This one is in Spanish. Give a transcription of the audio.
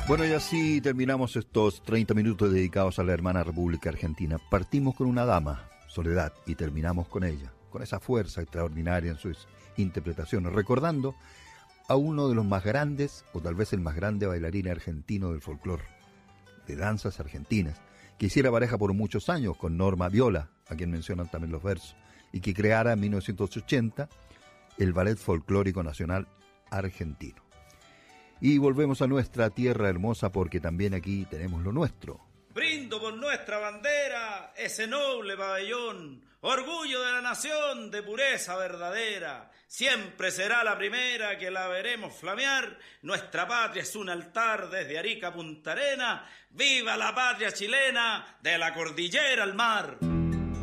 Bueno, y así terminamos estos 30 minutos dedicados a la hermana República Argentina. Partimos con una dama, Soledad, y terminamos con ella, con esa fuerza extraordinaria en sus interpretaciones, recordando a uno de los más grandes, o tal vez el más grande bailarín argentino del folclore, de danzas argentinas, que hiciera pareja por muchos años con Norma Viola, a quien mencionan también los versos, y que creara en 1980 el Ballet Folclórico Nacional Argentino. Y volvemos a nuestra tierra hermosa porque también aquí tenemos lo nuestro. Brindo por nuestra bandera, ese noble pabellón, orgullo de la nación de pureza verdadera. Siempre será la primera que la veremos flamear. Nuestra patria es un altar desde Arica a Punta Arena. ¡Viva la patria chilena de la cordillera al mar!